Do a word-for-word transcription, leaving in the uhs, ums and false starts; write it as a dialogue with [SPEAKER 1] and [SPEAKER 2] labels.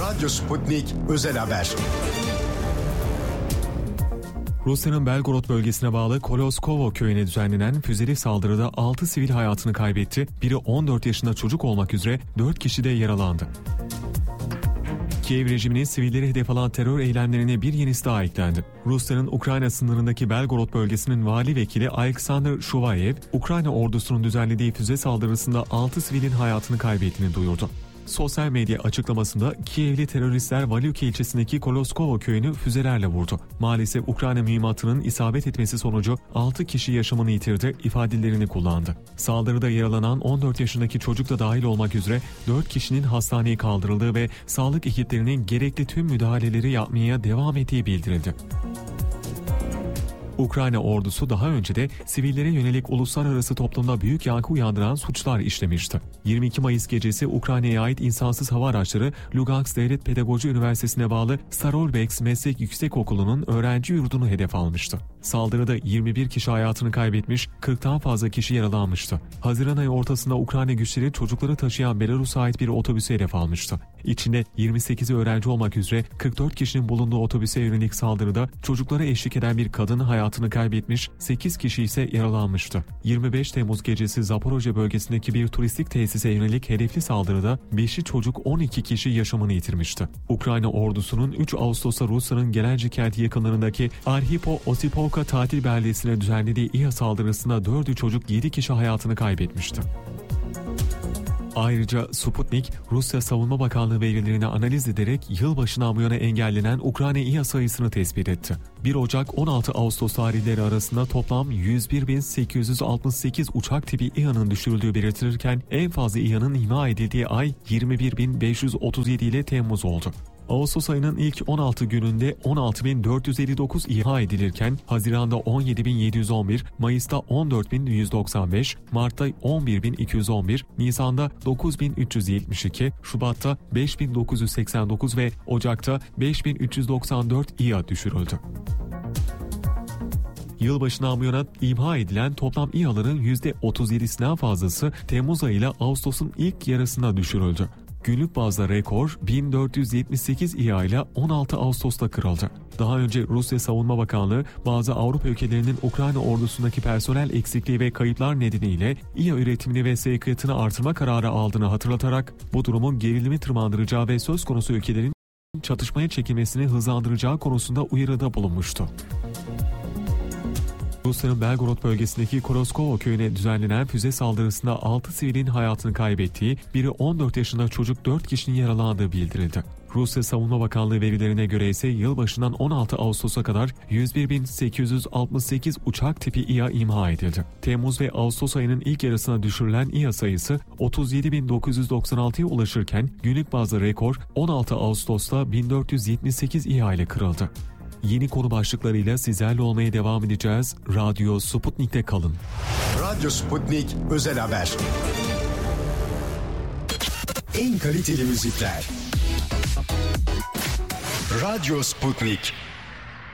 [SPEAKER 1] Radyo Sputnik Özel Haber.
[SPEAKER 2] Rusya'nın Belgorod bölgesine bağlı Koloskovo köyüne düzenlenen füzeli saldırıda altı sivil hayatını kaybetti. Biri on dört yaşında çocuk olmak üzere dört kişi de yaralandı. Kiev rejiminin sivilleri hedef alan terör eylemlerine bir yenisi daha eklendi. Rusya'nın Ukrayna sınırındaki Belgorod bölgesinin vali vekili Alexander Shuvayev, Ukrayna ordusunun düzenlediği füze saldırısında altı sivilin hayatını kaybettiğini duyurdu. Sosyal medya açıklamasında Kievli teröristler Valyuki ilçesindeki Koloskovo köyünü füzelerle vurdu. Maalesef Ukrayna mühimmatının isabet etmesi sonucu altı kişi yaşamını yitirdi ifadelerini kullandı. Saldırıda yaralanan on dört yaşındaki çocuk da dahil olmak üzere dört kişinin hastaneye kaldırıldığı ve sağlık ekiplerinin gerekli tüm müdahaleleri yapmaya devam ettiği bildirildi. Ukrayna ordusu daha önce de sivillere yönelik uluslararası toplumda büyük yankı uyandıran suçlar işlemişti. yirmi iki Mayıs gecesi Ukrayna'ya ait insansız hava araçları Lugansk Devlet Pedagoji Üniversitesi'ne bağlı Starolbeks Meslek Yüksekokulu'nun öğrenci yurdunu hedef almıştı. Saldırıda yirmi bir kişi hayatını kaybetmiş, kırktan fazla kişi yaralanmıştı. Haziran ayı ortasında Ukrayna güçleri çocukları taşıyan Belarus'a ait bir otobüsü hedef almıştı. İçinde yirmi sekizi öğrenci olmak üzere kırk dört kişinin bulunduğu otobüse yönelik saldırıda çocuklara eşlik eden bir kadın hayatını kaybetmiş, sekiz kişi ise yaralanmıştı. yirmi beş Temmuz gecesi Zaporojye bölgesindeki bir turistik tesise yönelik hedefli saldırıda beşi çocuk on iki kişi yaşamını yitirmişti. Ukrayna ordusunun üç Ağustos'ta Rusya'nın Gelenci kenti yakınlarındaki Arhipo-Osipovka tatil beldesine düzenlediği İHA saldırısında dördü çocuk yedi kişi hayatını kaybetmişti. Ayrıca Sputnik, Rusya Savunma Bakanlığı verilerini analiz ederek yılbaşından bu yana engellenen Ukrayna İHA sayısını tespit etti. bir Ocak on altı Ağustos tarihleri arasında toplam yüz bir bin sekiz yüz altmış sekiz uçak tipi İHA'nın düşürüldüğü belirtilirken en fazla İHA'nın imha edildiği ay yirmi bir bin beş yüz otuz yedi ile Temmuz oldu. Ağustos ayının ilk on altı gününde on altı bin dört yüz elli dokuz imha edilirken Haziran'da on yedi bin yedi yüz on bir, Mayıs'ta on dört bin yüz doksan beş, Mart'ta on bir bin iki yüz on bir, Nisan'da dokuz bin üç yüz yetmiş iki, Şubat'ta beş bin dokuz yüz seksen dokuz ve Ocak'ta beş bin üç yüz doksan dört İHA düşürüldü. Yılbaşından bu yana imha edilen toplam İHA'ların yüzde otuz yedisinden fazlası Temmuz ayı ile Ağustos'un ilk yarısına düşürüldü. Günlük bazda rekor bin dört yüz yetmiş sekiz İHA ile on altı Ağustos'ta kırıldı. Daha önce Rusya Savunma Bakanlığı bazı Avrupa ülkelerinin Ukrayna ordusundaki personel eksikliği ve kayıplar nedeniyle İHA üretimini ve sevkiyatını artırma kararı aldığını hatırlatarak bu durumun gerilimi tırmandıracağı ve söz konusu ülkelerin çatışmaya çekilmesini hızlandıracağı konusunda uyarıda bulunmuştu. Rusya'nın Belgorod bölgesindeki Koloskovo köyüne düzenlenen füze saldırısında altı sivilin hayatını kaybettiği, biri on dört yaşında çocuk dört kişinin yaralandığı bildirildi. Rusya Savunma Bakanlığı verilerine göre ise yılbaşından on altı Ağustos'a kadar yüz bir bin sekiz yüz altmış sekiz uçak tipi İHA imha edildi. Temmuz ve Ağustos ayının ilk yarısına düşürülen İHA sayısı otuz yedi bin dokuz yüz doksan altıya ulaşırken günlük bazda rekor on altı Ağustos'ta bin dört yüz yetmiş sekiz İHA ile kırıldı. Yeni konu başlıklarıyla sizlerle olmaya devam edeceğiz. Radyo Sputnik'te kalın.
[SPEAKER 1] Radyo Sputnik Özel Haber. En kaliteli müzikler. Radyo Sputnik.